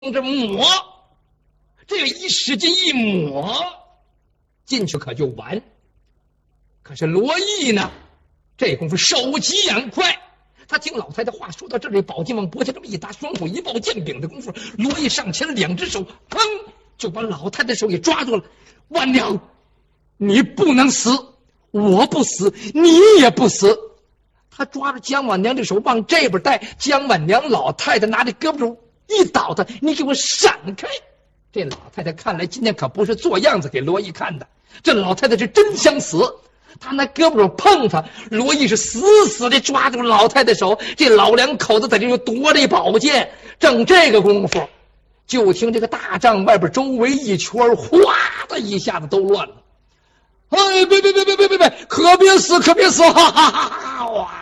这抹，这个一使劲一抹进去可就完。可是罗毅呢，这功夫手疾眼快，他听老太太话说到这里，宝剑往脖子这么一搭，双手一抱剑柄的功夫，罗毅上前两只手，砰就把老太太手给抓住了。万娘，你不能死，我不死，你也不死。他抓着姜婉娘的手往这边带，姜婉娘老太太拿着胳膊肘一倒他，你给我闪开！这老太太看来今天可不是做样子给罗毅看的，这老太太是真想死。他拿胳膊肘碰他，罗毅是死死的抓住老太太手，这老两口子在这就夺这宝剑。正这个功夫，就听这个大帐外边周围一圈哗的一下子都乱了。哎，别，可别死，可别死！哈哈哈哈！哇！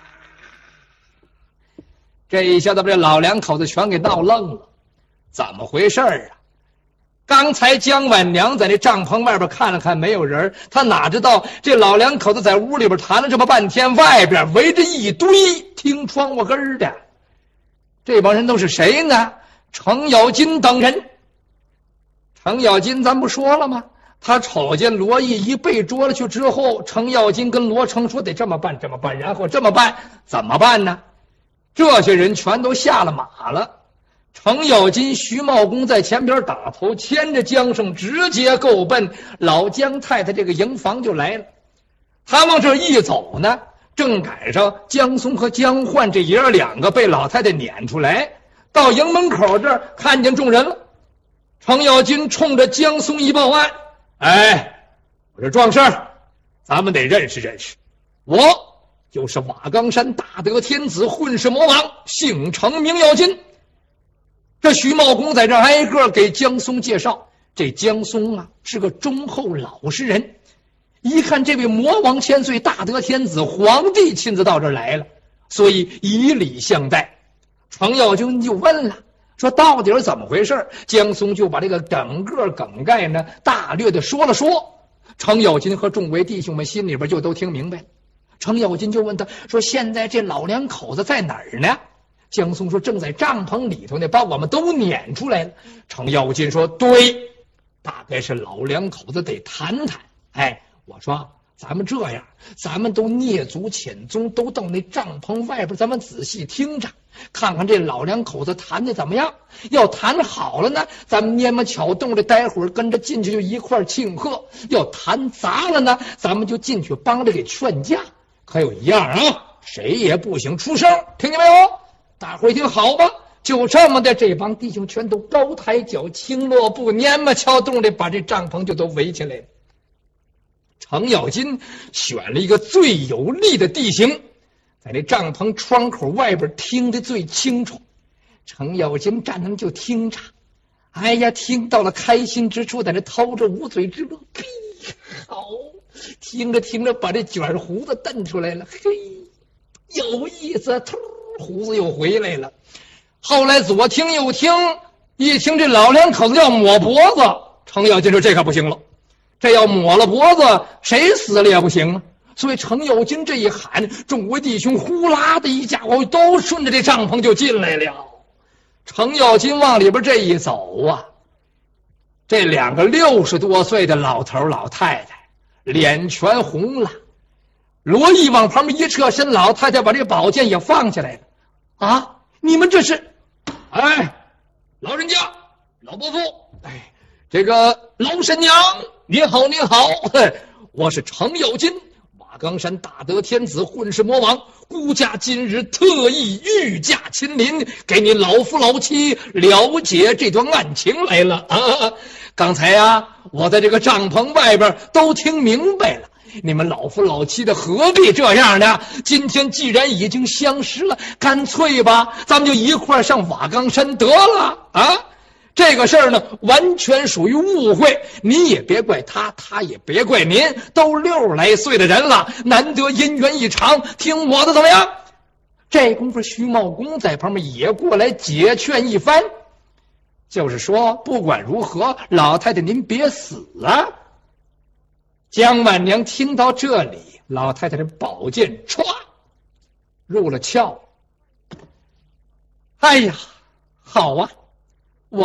这一下子把这老两口子全给闹愣了，怎么回事啊？刚才姜婉娘在那帐篷外边看了看，没有人，他哪知道这老两口子在屋里边谈了这么半天，外边围着一堆听窗户根的。这帮人都是谁呢？程咬金等人。程咬金咱不说了吗？他瞅见罗毅一被捉了去之后，程咬金跟罗成说得这么办，然后这么办，怎么办呢？这些人全都下了马了。程咬金、徐茂公在前边打头，牵着姜胜直接够奔老姜太太这个营房就来了。他往这一走呢，正赶上姜松和姜焕这爷儿两个被老太太撵出来，到营门口这儿看见众人了。程咬金冲着姜松一报案：“哎，我说壮士，咱们得认识认识，我就是瓦岗山大德天子混世魔王，姓程名咬金。”这徐茂公在这挨个给姜松介绍，这姜松啊是个忠厚老实人，一看这位魔王千岁大德天子皇帝亲自到这儿来了，所以以礼相待。程咬金就问了，说到底是怎么回事？姜松就把这个整个梗概呢大略的说了说。程咬金和众位弟兄们心里边就都听明白了。程咬金就问他说：“现在这老两口子在哪儿呢？”姜松说：“正在帐篷里头呢，把我们都撵出来了。”程咬金说：“对，大概是老两口子得谈谈。哎，我说咱们这样，咱们都蹑足潜踪，都到那帐篷外边，咱们仔细听着，看看这老两口子谈的怎么样。要谈好了呢，咱们蔫么巧动的，待会儿跟着进去就一块庆贺；要谈砸了呢，咱们就进去帮着给劝架。可有一样啊，谁也不行出声，听见没有？大伙儿一听好吧。”就这么的，这帮弟兄全都高抬脚，轻落步，蔫么敲动的把这帐篷就都围起来了。程咬金选了一个最有利的地形，在这帐篷窗口外边听得最清楚。程咬金站那就听着，哎呀，听到了开心之处，在那掏着捂嘴之乐。嘿，好，听着听着把这卷胡子瞪出来了，嘿，有意思，突胡子又回来了。后来左听右听，一听这老两口子要抹脖子，程咬金说：“这可不行了，这要抹了脖子，谁死了也不行啊！”所以程咬金这一喊，众位弟兄呼啦的一家伙都顺着这帐篷就进来了。程咬金往里边这一走啊，这两个60多岁的老头老太太脸全红了。罗毅往旁边一侧身，老太太把这宝剑也放下来了。啊，你们这是？哎，老人家，老伯父，哎，这个老婶娘，您好，您好，我是程咬金，瓦岗山大德天子混世魔王，孤家今日特意御驾亲临，给你老夫老妻了解这段案情来了啊！刚才啊，我在这个帐篷外边都听明白了。你们老夫老妻的何必这样呢？今天既然已经相识了，干脆吧，咱们就一块上瓦岗山得了啊！这个事儿呢，完全属于误会，您也别怪他，他也别怪您，都60来岁的人了，难得姻缘一场，听我的怎么样？这功夫徐茂公在旁边也过来解劝一番，就是说不管如何，老太太您别死啊！姜婉娘听到这里，老太太的宝剑歘入了鞘。哎呀，好啊，